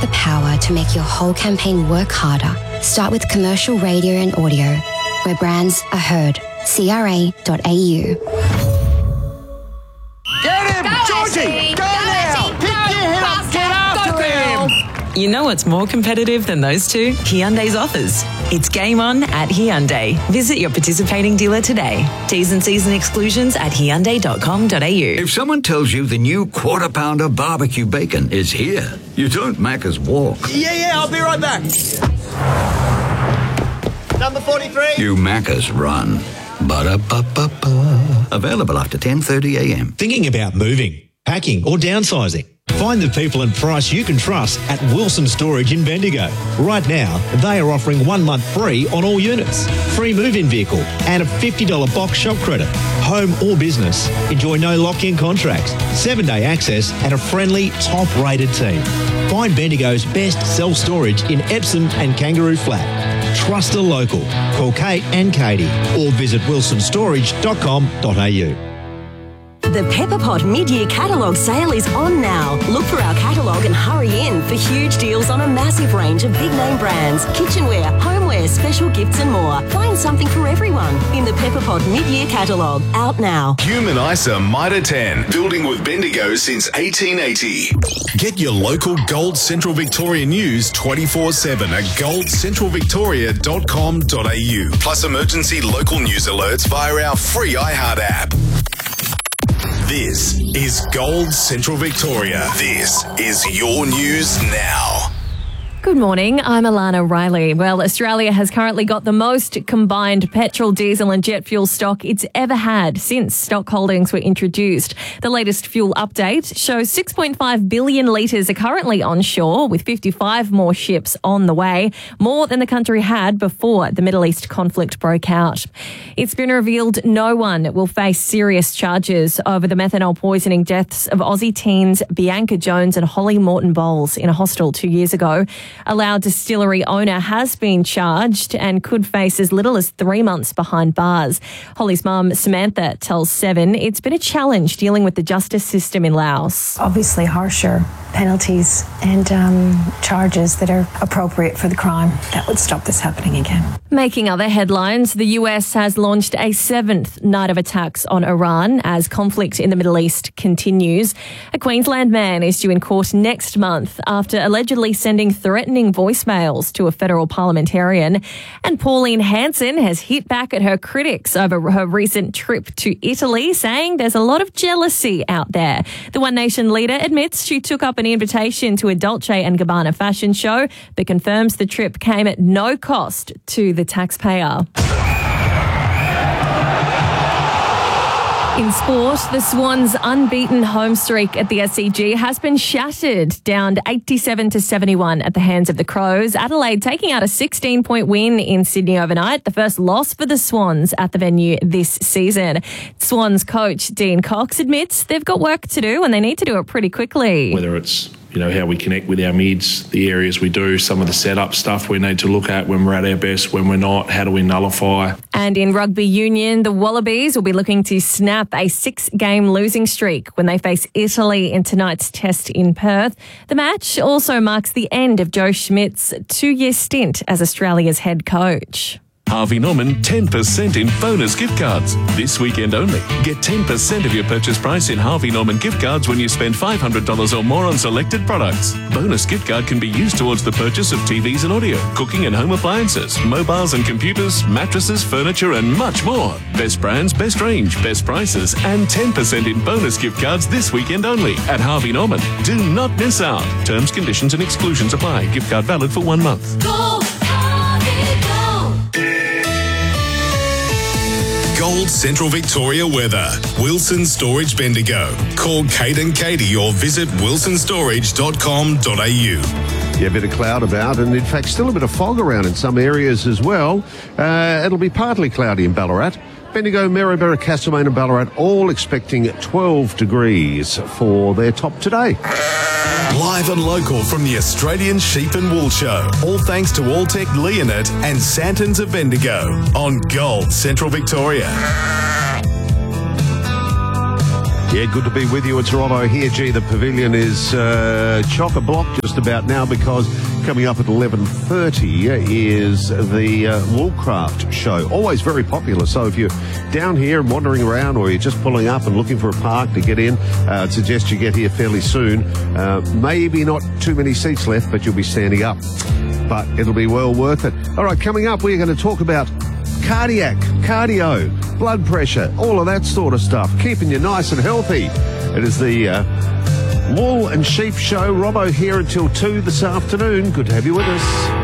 the power to make your whole campaign work harder. Start with commercial radio and audio, where brands are heard. CRA.au. Get him! Go, Georgie! Ashley! Go now! Ashley! Pick your head up! Get after him! You know what's more competitive than those two? Hyundai's offers. It's game on at Hyundai. Visit your participating dealer today. T's and C's and exclusions at hyundai.com.au. If someone tells you the new Quarter Pounder barbecue bacon is here, you don't Macca's walk. Yeah, I'll be right back. Number 43. You Macca's run. Ba-da-ba-ba-ba. Available after 10:30 a.m. Thinking about moving, packing or downsizing? Find the people and price you can trust at Wilson Storage in Bendigo. Right now, they are offering 1 month free on all units, free move-in vehicle and a $50 box shop credit. Home or business, enjoy no lock-in contracts, 7-day access and a friendly, top-rated team. Find Bendigo's best self-storage in Epsom and Kangaroo Flat. Trust a local. Call Kate and Katie or visit wilsonstorage.com.au. The Pepper Pot mid-year catalogue sale is on now. Look for our catalogue and hurry in for huge deals on a massive range of big-name brands, kitchenware, homeware, special gifts and more. Find something for everyone in the Pepper Pot mid-year catalogue. Out now. Human ISA Mitre 10, building with Bendigo since 1880. Get your local Gold Central Victoria news 24/7 at goldcentralvictoria.com.au. Plus emergency local news alerts via our free iHeart app. This is Gold Central Victoria. This is your news now. Good morning, I'm Alana Riley. Well, Australia has currently got the most combined petrol, diesel and jet fuel stock it's ever had since stock holdings were introduced. The latest fuel update shows 6.5 billion litres are currently on shore, with 55 more ships on the way, more than the country had before the Middle East conflict broke out. It's been revealed no one will face serious charges over the methanol poisoning deaths of Aussie teens Bianca Jones and Holly Morton Bowles in a hostel 2 years ago. A Loud distillery owner has been charged and could face as little as 3 months behind bars. Holly's mum, Samantha, tells Seven it's been a challenge dealing with the justice system in Laos. Obviously harsher penalties and charges that are appropriate for the crime. That would stop this happening again. Making other headlines, the US has launched a 7th night of attacks on Iran as conflict in the Middle East continues. A Queensland man is due in court next month after allegedly sending threatening voicemails to a federal parliamentarian. And Pauline Hanson has hit back at her critics over her recent trip to Italy, saying there's a lot of jealousy out there. The One Nation leader admits she took up an invitation to a Dolce & Gabbana fashion show, but confirms the trip came at no cost to the taxpayer. In sport, the Swans' unbeaten home streak at the SCG has been shattered, down 87-71 at the hands of the Crows. Adelaide taking out a 16-point win in Sydney overnight, the first loss for the Swans at the venue this season. Swans coach Dean Cox admits they've got work to do and they need to do it pretty quickly. Whether it's how we connect with our mids, the areas we do, some of the setup stuff we need to look at when we're at our best, when we're not, how do we nullify? And in rugby union, the Wallabies will be looking to snap a 6-game losing streak when they face Italy in tonight's test in Perth. The match also marks the end of Joe Schmidt's 2-year stint as Australia's head coach. Harvey Norman 10% in bonus gift cards. This weekend only. Get 10% of your purchase price in Harvey Norman gift cards when you spend $500 or more on selected products. Bonus gift card can be used towards the purchase of TVs and audio, cooking and home appliances, mobiles and computers, mattresses, furniture and much more. Best brands, best range, best prices and 10% in bonus gift cards this weekend only at Harvey Norman. Do not miss out. Terms, conditions and exclusions apply. Gift card valid for 1 month. Gold Central Victoria weather. Wilson Storage Bendigo. Call Kate and Katie or visit wilsonstorage.com.au. Yeah, a bit of cloud about and in fact still a bit of fog around in some areas as well. It'll be partly cloudy in Ballarat. Bendigo, Maryborough, Castlemaine and Ballarat all expecting 12 degrees for their top today. Live and local from the Australian Sheep and Wool Show. All thanks to Alltech Leonard and Santons of Bendigo on Gold Central Victoria. Yeah, good to be with you. It's Robbo here. Gee, the pavilion is chock-a-block just about now because coming up at 11:30 is the Woolcraft show. Always very popular. So if you're down here and wandering around or you're just pulling up and looking for a park to get in, I'd suggest you get here fairly soon. Maybe not too many seats left, but you'll be standing up. But it'll be well worth it. All right, coming up, we're going to talk about cardio, blood pressure, all of that sort of stuff, keeping you nice and healthy. It is the Wool and Sheep Show. Robbo here until 2 this afternoon. Good to have you with us.